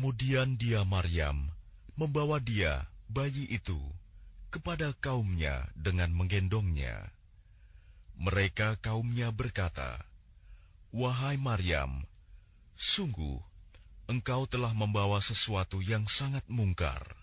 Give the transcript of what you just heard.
Kemudian dia Maryam membawa dia, bayi itu, kepada kaumnya dengan menggendongnya. Mereka kaumnya berkata, "Wahai Maryam, sungguh engkau telah membawa sesuatu yang sangat mungkar.